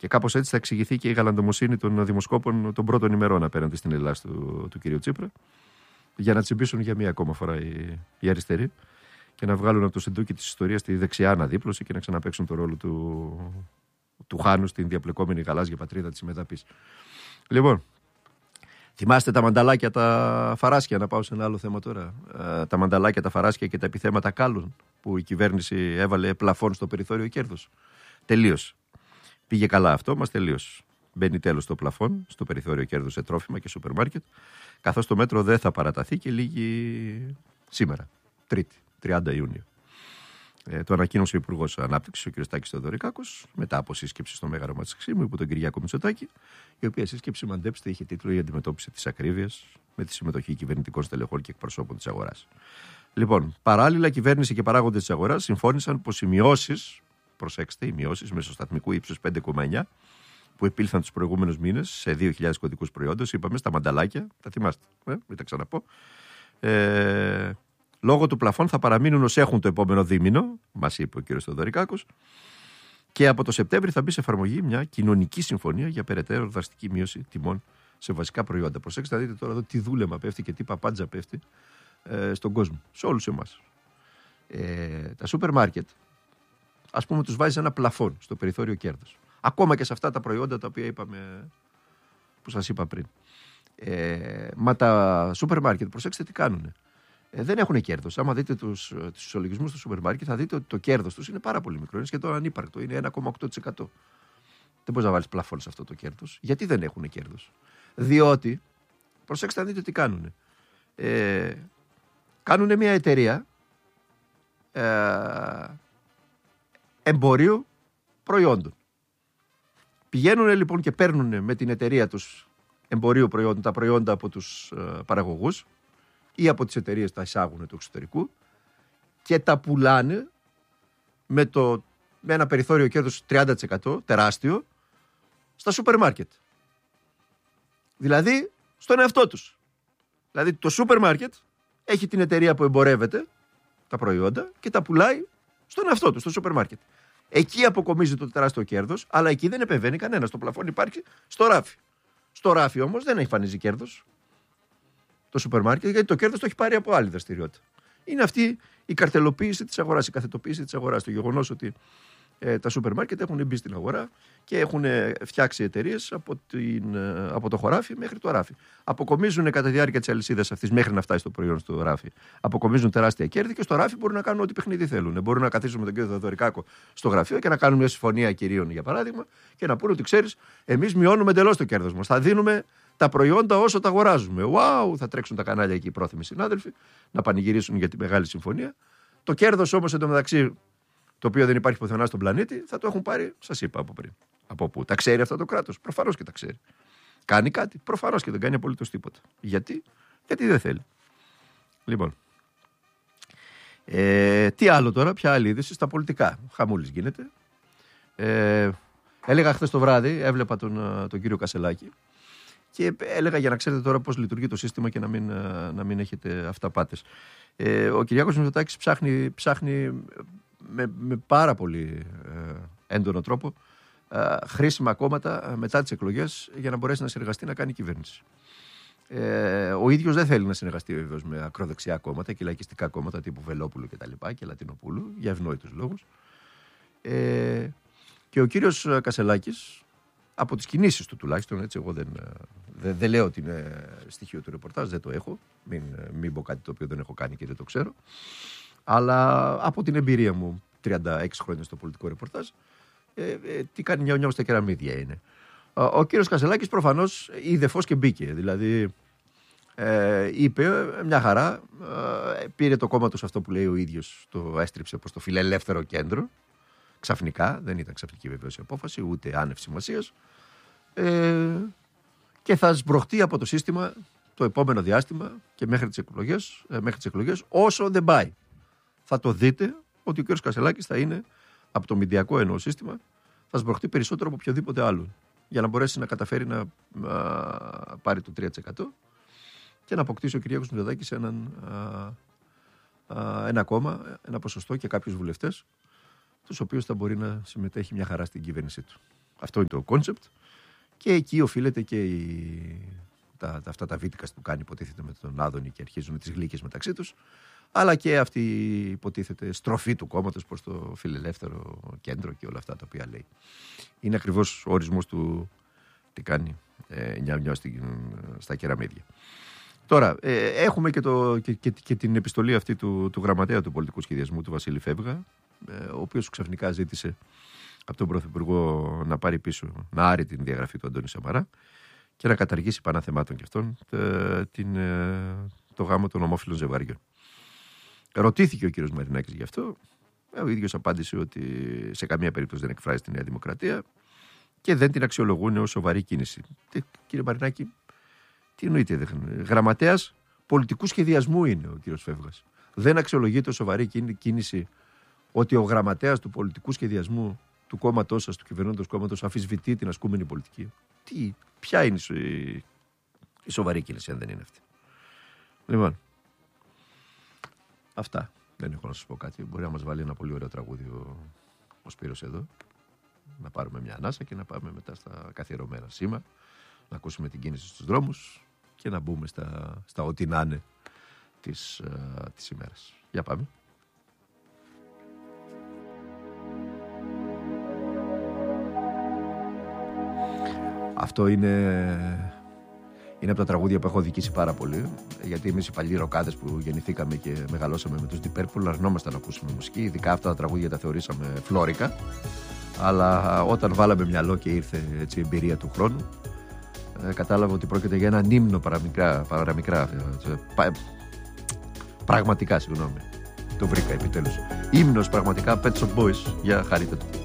Και κάπως έτσι θα εξηγηθεί και η γαλαντομοσύνη των δημοσκόπων των πρώτων ημερών απέναντι στην Ελλάδα του κ. Τσίπρα, για να τσιμπήσουν για μία ακόμα φορά οι αριστεροί και να βγάλουν από το σεντούκι της ιστορίας τη δεξιά αναδίπλωση και να ξαναπαίξουν το ρόλο του Χάνου στην διαπλεκόμενη γαλάζια πατρίδα της μεταπής. Λοιπόν, θυμάστε τα μανταλάκια τα φαράσια, να πάω σε ένα άλλο θέμα τώρα. Τα μανταλάκια τα φαράσια και τα επιθέματα κάλων που η κυβέρνηση έβαλε πλαφόν στο περιθώριο κέρδους. Τελείωσε. Πήγε καλά αυτό, μας τελείωσε. Μπαίνει τέλος το πλαφόν στο περιθώριο κέρδους σε τρόφιμα και σούπερ μάρκετ, καθώς το μέτρο δεν θα παραταθεί και λήγει σήμερα, Τρίτη, 30 Ιουνίου. Το ανακοίνωσε ο Υπουργός Ανάπτυξης, ο κ. Τάκης Θεοδωρικάκος, μετά από σύσκεψη στο Μέγαρο Ματσαξίμου υπό τον Κυριάκο Μητσοτάκη, η οποία σύσκεψη, μαντέψτε, είχε τίτλο «Η αντιμετώπιση της ακρίβειας» με τη συμμετοχή κυβερνητικών στελεχών και εκπροσώπων της αγοράς. Λοιπόν, παράλληλα, κυβέρνηση και παράγοντες της αγοράς συμφώνησαν πως οι μειώσεις, προσέξτε, οι μειώσεις μεσοσταθμικού ύψους 5,9 που επήλθαν τους προηγούμενους μήνες σε 2.000 κωδικούς προϊόντος, είπαμε στα μανταλάκια, τα θυμάστε, μην τα ξαναπώ. Λόγω του πλαφών θα παραμείνουν ως έχουν το επόμενο δίμηνο, μας είπε ο κ. Θεοδωρικάκος, και από το Σεπτέμβρη θα μπει σε εφαρμογή μια κοινωνική συμφωνία για περαιτέρω δραστική μείωση τιμών σε βασικά προϊόντα. Προσέξτε να δείτε τώρα εδώ τι δούλεμα πέφτει και τι παπάντζα πέφτει στον κόσμο, σε όλους εμάς. Τα σούπερ μάρκετ, ας πούμε, τους βάζει ένα πλαφόν στο περιθώριο κέρδους. Ακόμα και σε αυτά τα προϊόντα τα οποία είπαμε, που σας είπα πριν. Μα τα σούπερ μάρκετ, προσέξτε τι κάνουνε. Δεν έχουν κέρδος. Άμα δείτε τους ισολογισμούς του σούπερ μάρκετ, θα δείτε ότι το κέρδος τους είναι πάρα πολύ μικρό. Είναι σχεδόν ανύπαρκτο. Είναι 1,8%. Δεν μπορείς να βάλεις πλαφόν σε αυτό το κέρδος. Γιατί δεν έχουν κέρδος? Διότι, προσέξτε να δείτε τι κάνουνε. Κάνουνε μια εταιρεία εμπορίου προϊόντων. Πηγαίνουν λοιπόν και παίρνουν με την εταιρεία τους εμπορίου προϊόντων τα προϊόντα από τους παραγωγούς ή από τις εταιρείες τα εισάγουν του εξωτερικού και τα πουλάνε με ένα περιθώριο κέρδους 30% τεράστιο στα σούπερ μάρκετ. Δηλαδή στον εαυτό τους. Δηλαδή το σούπερ μάρκετ έχει την εταιρεία που εμπορεύεται τα προϊόντα και τα πουλάει στον εαυτό του, στο σούπερ μάρκετ. Εκεί αποκομίζει το τεράστιο κέρδος, αλλά εκεί δεν επεμβαίνει κανένα. Το πλαφόν υπάρχει στο ράφι. Στο ράφι όμως δεν εμφανίζει κέρδος το σούπερ μάρκετ, γιατί το κέρδος το έχει πάρει από άλλη δραστηριότητα. Είναι αυτή η καρτελοποίηση της αγοράς, η καθετοποίηση της αγοράς. Το γεγονός ότι τα σούπερ μάρκετ έχουν μπει στην αγορά και έχουν φτιάξει εταιρείες από το χωράφι μέχρι το ράφι. Αποκομίζουν κατά τη διάρκεια της αλυσίδας αυτής μέχρι να φτάσει το προϊόν στο ράφι. Αποκομίζουν τεράστια κέρδη και στο ράφι μπορούν να κάνουν ό,τι παιχνίδι θέλουν. Μπορούν να καθίσουν με τον κύριο Θεοδωρικάκο στο γραφείο και να κάνουν μια συμφωνία κυρίων, για παράδειγμα, και να πούνε ότι ξέρεις, εμείς μειώνουμε εντελώς το κέρδος μας. Θα δίνουμε τα προϊόντα όσο τα αγοράζουμε. Wow, θα τρέξουν τα κανάλια εκεί οι πρόθυμοι συνάδελφοι να πανηγυρίσουν για τη μεγάλη συμφωνία. Το κέρδος όμως εντωμεταξύ, το οποίο δεν υπάρχει πουθενά στον πλανήτη, θα το έχουν πάρει, σας είπα από πριν. Από πού? Τα ξέρει αυτά το κράτος? Προφανώς και τα ξέρει. Κάνει κάτι? Προφανώς και δεν κάνει απολύτως τίποτα. Γιατί? Γιατί δεν θέλει. Λοιπόν. Τι άλλο τώρα, ποια άλλη είδηση? Στα πολιτικά. Χαμούλης γίνεται. Έλεγα χθες το βράδυ, έβλεπα τον κύριο Κασελάκη και έλεγα για να ξέρετε τώρα πώς λειτουργεί το σύστημα και να μην έχετε αυταπάτες. Ο Κυριάκος Μητσοτάκης ψάχνει με πάρα πολύ έντονο τρόπο χρήσιμα κόμματα μετά τις εκλογές για να μπορέσει να συνεργαστεί να κάνει κυβέρνηση. Ο ίδιος δεν θέλει να συνεργαστεί βεβαίως με ακροδεξιά κόμματα και λαϊκιστικά κόμματα τύπου Βελόπουλου και Λατινοπούλου για ευνόητους λόγους. Και ο κύριος Κασελάκης, από τις κινήσεις του τουλάχιστον, έτσι, εγώ δεν λέω ότι είναι στοιχείο του ρεπορτάζ, δεν το έχω, μην πω κάτι το οποίο δεν έχω κάνει και δεν το ξέρω, αλλά από την εμπειρία μου 36 χρόνια στο πολιτικό ρεπορτάζ, τι κάνει νιάου στα κεραμίδια είναι. Ο κύριος Κασελάκης προφανώς είδε φως και μπήκε, δηλαδή είπε μια χαρά, πήρε το κόμμα του σε αυτό που λέει ο ίδιος, το έστριψε προς το φιλελεύθερο κέντρο, ξαφνικά, δεν ήταν ξαφνική βεβαίως η απόφαση, ούτε άνευ σημασίας, και θα σμπροχτεί από το σύστημα το επόμενο διάστημα και μέχρι τις εκλογές όσο δεν πάει. Θα το δείτε ότι ο κ. Κασελάκης θα είναι από το μηντιακό εννοώ σύστημα, θα σμπροχτεί περισσότερο από οποιοδήποτε άλλον για να μπορέσει να καταφέρει να πάρει το 3% και να αποκτήσει ο Κυριάκος Μητσοτάκης ένα κόμμα, ένα ποσοστό και κάποιους βουλευτές, τους οποίους θα μπορεί να συμμετέχει μια χαρά στην κυβέρνησή του. Αυτό είναι το κόνσεπτ. Και εκεί οφείλεται και αυτά τα βίτικα που κάνει, υποτίθεται, με τον Άδωνη και αρχίζουν τις γλύκες μεταξύ τους. Αλλά και αυτή υποτίθεται στροφή του κόμματος προς το φιλελεύθερο κέντρο και όλα αυτά τα οποία λέει. Είναι ακριβώς ο ορισμός του τι κάνει νιάου στα κεραμίδια. Τώρα, έχουμε και την επιστολή αυτή του γραμματέα του πολιτικού σχεδιασμού, του Βασίλη Φεύγα, ο οποίος ξαφνικά ζήτησε από τον Πρωθυπουργό να πάρει πίσω, να άρει την διαγραφή του Αντώνη Σαμαρά και να καταργήσει πανάθεμάτων και αυτόν το γάμο των ομόφυλων ζευγαριών. Ρωτήθηκε ο κύριος Μαρινάκης γι' αυτό. Ο ίδιος απάντησε ότι σε καμία περίπτωση δεν εκφράζει τη Νέα Δημοκρατία και δεν την αξιολογούν ως σοβαρή κίνηση. Κύριε Μαρινάκη, τι εννοείται? Γραμματέας πολιτικού σχεδιασμού είναι ο κύριος Φεύγας. Δεν αξιολογείται ως σοβαρή κίνηση ότι ο γραμματέας του πολιτικού σχεδιασμού του κόμματός σας, του κυβερνώντος κόμματος, αμφισβητεί την ασκούμενη πολιτική. Ποια είναι η σοβαρή κίνηση, αν δεν είναι αυτή? Λοιπόν, αυτά. Δεν έχω να σας πω κάτι. Μπορεί να μας βάλει ένα πολύ ωραίο τραγούδι ο Σπύρος εδώ. Να πάρουμε μια ανάσα και να πάμε μετά στα καθιερωμένα σήμα. Να ακούσουμε την κίνηση στους δρόμους και να μπούμε στα ό,τι να είναι της ημέρας. Για πάμε. Αυτό είναι από τα τραγούδια που έχω δικήσει πάρα πολύ. Γιατί εμείς οι παλιοί ροκάδες που γεννηθήκαμε και μεγαλώσαμε με τους Deep Purple αρνόμασταν να ακούσουμε μουσική. Ειδικά αυτά τα τραγούδια τα θεωρήσαμε φλόρικα. Αλλά όταν βάλαμε μυαλό και ήρθε έτσι η εμπειρία του χρόνου, κατάλαβα ότι πρόκειται για έναν ύμνο παραμικρά. Πραγματικά, συγγνώμη. Το βρήκα επιτέλους. Ύμνος πραγματικά, Pet Shop Boys. Για χαρείτε του.